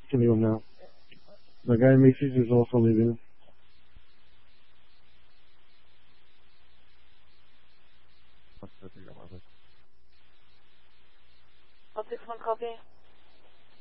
to leave him now. The guy in Macy's is also leaving. I'll take one copy.